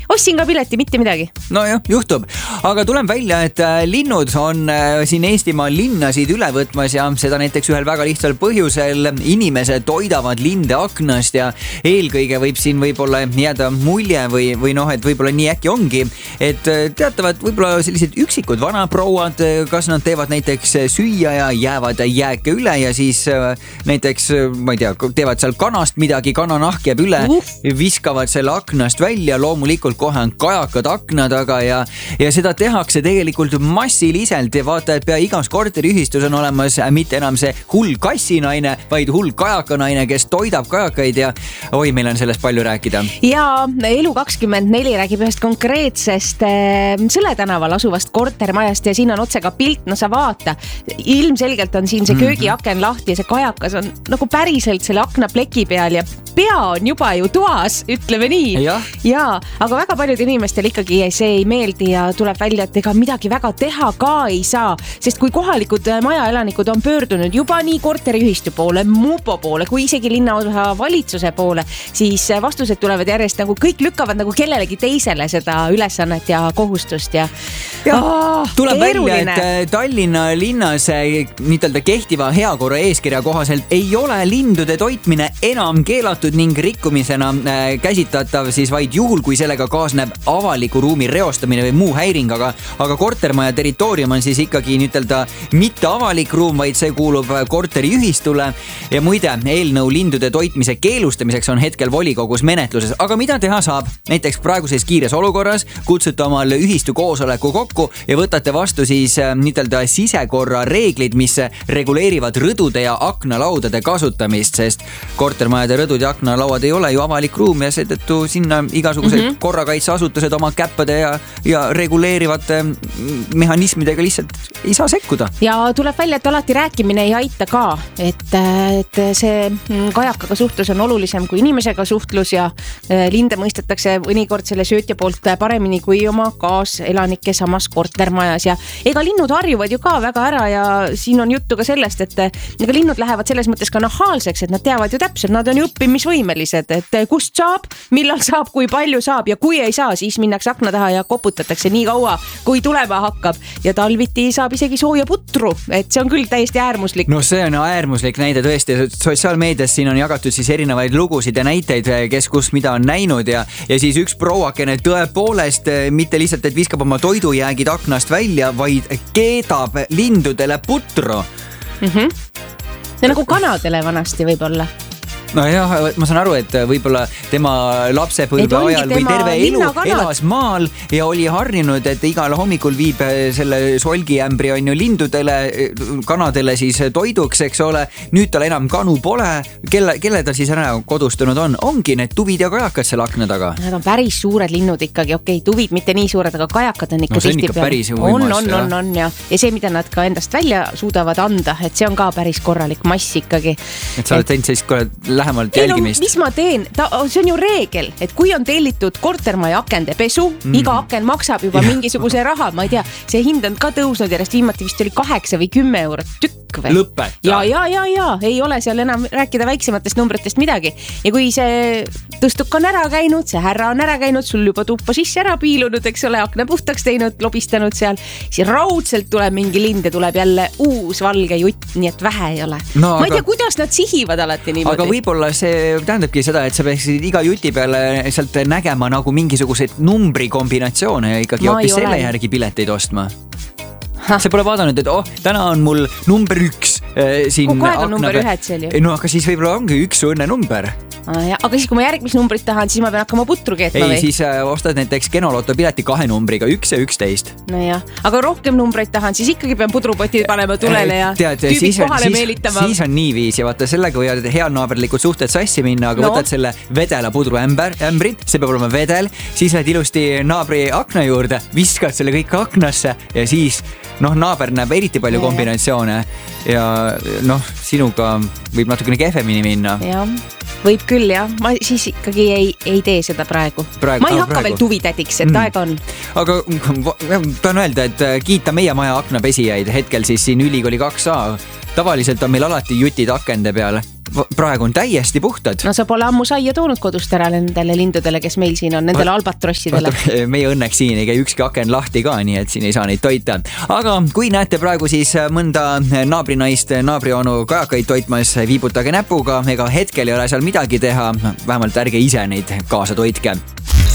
ostsin ka pileti, mitte midagi. No jah, juhtub. Aga tuleb välja, et linnud on siin Eestimaal linnasid üle võtmas ja seda näiteks ühel väga lihtsal põhjusel. Inimesed toidavad linde aknast ja eelkõige võib siin võib-olla jääda mulje või noh, et võib-olla nii äkki ongi, et teatavad võib-olla sellised üksikud vanaprouad, kas nad teevad näiteks süüa ja jäävad jääke üle ja siis näiteks, ma ei tea, teevad seal kanast midagi, kananahk jääb üle, viskavad selle aknast välja, loomulikult kohe on kajakad akna taga ja seda tehakse tegelikult massiliselt ja vaata, et pea igas korteriühistus on olemas mitte enam see hull kassinaine, vaid hull kajakanaine, kes toidab kajakaid ja oi, meil on sellest palju rääkida. Ja Elu24 räägib ühest konkreetsest Sõle tänaval asuvast kortermajast ja siin on otse ka pilt, no sa vaata. Ilmselgelt on siin see köögiaken lahti ja see kajakas on nagu päriselt selle akna pleki peal ja pea on juba ju toas, ütleme nii. Ja, aga väga paljud inimestel ikkagi see ei meeldi ja tuleb välja, et ega midagi väga teha ka ei saa, sest kui kohalikud majaelanikud on pöördunud juba nii korteriühistu poole, MUPO poole, kui isegi linnaosa valitsuse poole, siis vastused tulevad järjest nagu kõik lükkavad nagu kellelegi teisele seda ülesannet ja kohustust ja tuleb välja, et Tallinna linnas niitelda kehtiva heakorra eeskirja kohaselt ei ole lindude toitmine enam keelatud ning rikkumisena käsitatav siis vaid juhul, kui sellega kaasneb avaliku ruumi reostamine või muu häiring, aga kortermaja territoorium on siis ikkagi niitelda mitte avalik ruum, vaid see kuulub korteriühistule ja muide, eelnõu lindude toitmise keelustamiseks on hetkel volikogus menetluses, aga mida teha saab? Näiteks praeguses kiires olukorras kutsute omal ühistu koosoleku kokku ja võtate vastu siis niitelda sisekorra reeglid, mis reguleerivad rõdude ja aknalaudade kasutamist, sest kortermajade rõdud ja aknalauad ei ole ju avalik ruum ja seetõttu sinna igasugused korrakaitseasutused oma käppade ja reguleerivate mehhanismidega lihtsalt ei saa sekkuda. Ja tuleb välja, et alati rääkimine ei aita ka, et see kajakaga suhtlus on olulisem kui inimesega suhtlus ja linde mõistetakse mõnikord selle söötja poolt paremini kui oma kaaselanike samas kortermajas ja ega linnud harjuvad ju ka väga ära ja siin on juttu ka sellest, et ega linnud lähevad selles mõttes ka nahaalseks, et nad teavad ju täpselt, nad on ju õppimisvõimelised, et kust saab, millal saab, kui palju saab ja kui ei saa, siis minnakse akna taha ja koputatakse nii kaua, kui tulema hakkab ja talviti saab isegi sooja putru, et see on küll täiesti äärmuslik. No see on äärmuslik näide tõesti, sotsiaalmeedias siin on jagatud siis erinevaid lugusid ja näiteid, kes kus mida on näinud ja siis üks prouakene tõepoolest mitte lihtsalt, et viskab oma toidujäägid aknast välja, vaid keedab lindudele putru. Ja nagu kanadele vanasti võib-olla. No jah, ma saan aru, et võib-olla tema lapsepõlve ajal või terve elu elas maal ja oli harjunud, et igal hommikul viib selle solgiämbri on ju lindudele, kanadele siis toiduks, eks ole. Nüüd tal enam kanu pole. Kelle ta siis ära kodustunud on? Ongi need tuvid ja kajakad selle akna taga. Nad on päris suured linnud ikkagi. Okei, tuvid mitte nii suured, aga kajakad on ikka tihti peal. On ja see, mida nad ka endast välja suudavad anda, et see on ka päris korralik mass ikkagi. Et sa oled teinud siis lähemalt jälgimist. Mis ma teen? See on ju reegel, et kui on tellitud kortermaja akende pesu, iga aken maksab juba mingisuguse raha, ma ei tea, see hind on ka tõusnud järjest, viimati vist oli 8 või 10 eurot tükk või? Lõpeta. Ja, ei ole seal enam rääkida väiksematest numbritest midagi. Ja kui see tõstuk on ära käinud, see härra on ära käinud, sul juba tuppa sisse ära piilunud, eks ole, akna puhtaks teinud, lobistanud seal, siis raudselt tuleb mingi lind ja tuleb jälle uus valge jutt, nii et vähe ei ole. No, ma ei tea, kuidas nad sihivad alati niimoodi. Aga võib-olla see tähendabki seda, et sa peaksid iga juti peale sealt nägema nagu mingisuguseid numbrikombinatsioone ja ikkagi hoopis selle järgi pileteid ostma. See pole vaadanud, et täna on mul number 1 siin kogu aeg on number 1 seal ju. No aga siis võib-olla ongi üks õnne number. Aga siis kui ma järgmist numbrit tahan, siis ma pean hakkama putru keetma või? Ei, siis ostad näiteks Genoloto pileti 2 numbriga, 1 ja 11. No jah, aga rohkem numbreid tahan, siis ikkagi pean pudrupoti panema tulele ja tüübid kohale meelitama. Siis on nii viis ja vaata sellega võivad heanaaberlikud suhted sassi minna, aga võtad selle vedela pudruämbrit, see peab olema vedel, siis lähed ilusti naabri akna juurde, viskad selle kõik aknasse ja siis naaber näeb eriti palju kombinatsioone ja sinuga võib natukene kehvemini minna. Jah. Võib küll, jah. Ma siis ikkagi ei tee seda praegu. Ma ei hakka veel tuvitädiks, et aeg on. Aga tahan öelda, et kiita meie maja aknapesijaid hetkel siis siin ülikooli 2A. Tavaliselt on meil alati jutid akende peale. praegu on täiesti puhtad. No sa pole ammu saia toonud kodust ära nendele lindudele, kes meil siin on, nendele albatrossidele. Meie õnneks siin ei käi ükski aken lahti ka, nii et siin ei saa neid toita. Aga kui näete praegu siis mõnda naabrinaist, naabrionu kajakaid toitmas, viibutage näpuga, ega hetkel ei ole seal midagi teha, vähemalt ärge ise neid kaasa toitke.